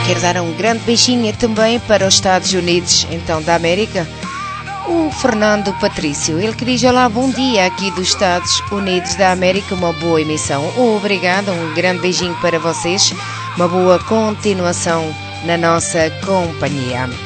Quero dar um grande beijinho também para os Estados Unidos, então, da América. O Fernando Patrício, ele que diz: olá, bom dia aqui dos Estados Unidos da América, uma boa emissão. Obrigado, um grande beijinho para vocês, uma boa continuação na nossa companhia.